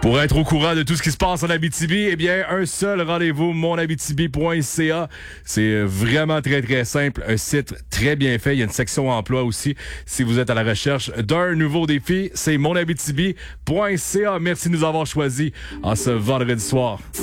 Pour être au courant de tout ce qui se passe en Abitibi, eh bien, un seul rendez-vous, monabitibi.ca. C'est vraiment très, très simple. Un site très bien fait. Il y a une section emploi aussi. Si vous êtes à la recherche d'un nouveau défi, c'est monabitibi.ca. Merci de nous avoir choisis en ce vendredi soir.